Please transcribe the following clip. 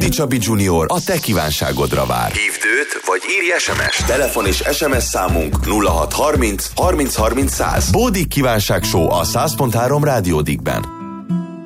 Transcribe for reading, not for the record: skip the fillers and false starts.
Bódi Csabi Junior a te kívánságodra vár. Hívd őt, vagy írj SMS. Telefon és SMS számunk 0630 30 30 100. Bódi kívánság show a 100.3 Rádiódikben.